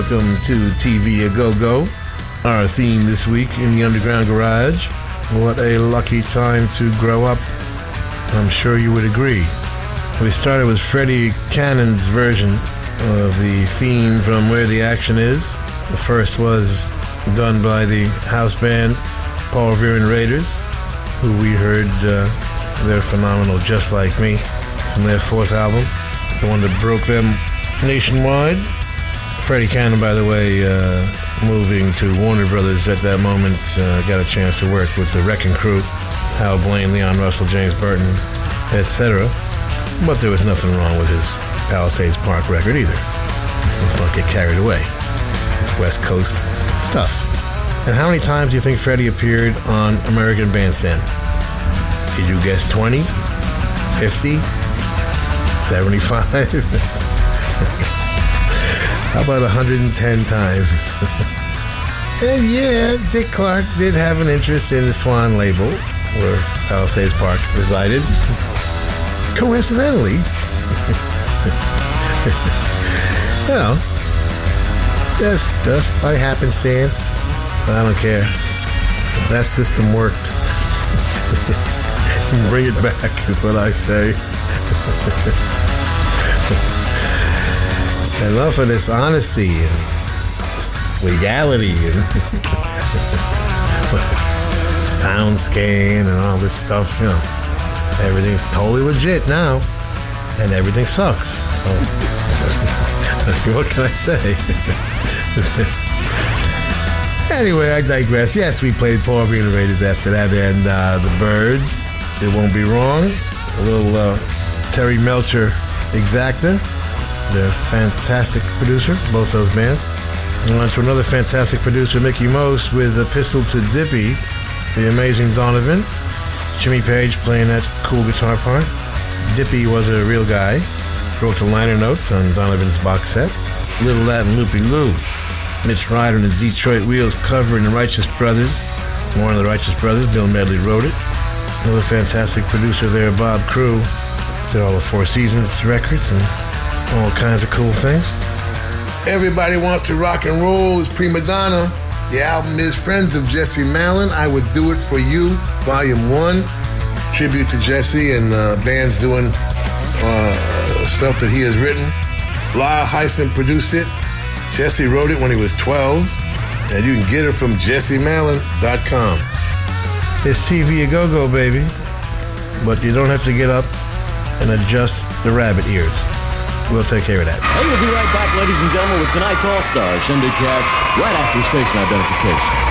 welcome to TV A Go-Go. Our theme this week in the Underground Garage. What a lucky time to grow up. I'm sure you would agree. We started with Freddie Cannon's version of the theme from Where the Action Is. The first was done by the house band Paul Revere and Raiders, who we heard their phenomenal Just Like Me from their fourth album, the one that broke them nationwide. Freddie Cannon, by the way, moving to Warner Brothers at that moment, got a chance to work with the Wrecking Crew, Hal Blaine, Leon Russell, James Burton, etc. But there was nothing wrong with his Palisades Park record either. Let's not get carried away. It's West Coast stuff. And how many times do you think Freddie appeared on American Bandstand? Did you guess 20? 50? 75? How about 110 times? And yeah, Dick Clark did have an interest in the Swan label, where Palisades Park resided. Coincidentally, you know, just by happenstance, I don't care. That system worked. Bring it back is what I say. Enough of this honesty and legality and sound scan and all this stuff, you know. Everything's totally legit now, and everything sucks. So, what can I say? Anyway, I digress. Yes, we played Paul Revere and the Raiders after that, and the Byrds. It Won't Be Wrong. A little Terry Melcher Exacta, the fantastic producer, both those bands. And on to another fantastic producer, Mickey Most, with Epistle to Dippy, the amazing Donovan. Jimmy Page playing that cool guitar part. Dippy was a real guy. Wrote the liner notes on Donovan's box set. Little Latin Loopy Lou. Mitch Ryder and the Detroit Wheels covering the Righteous Brothers. More on the Righteous Brothers. Bill Medley wrote it. Another fantastic producer there, Bob Crew. Did all the Four Seasons records and all kinds of cool things. Everybody Wants to Rock and Roll is Prima Donna. The album is Friends of Jesse Malin, I Would Do It For You, Volume 1. Tribute to Jesse and bands doing stuff that he has written. Lyle Hyson produced it. Jesse wrote it when he was 12. And you can get it from jessemalin.com. It's TV A Go-Go, baby. But you don't have to get up and adjust the rabbit ears. We'll take care of that. And we'll be right back, ladies and gentlemen, with tonight's All-Star Shindig cast right after station identification.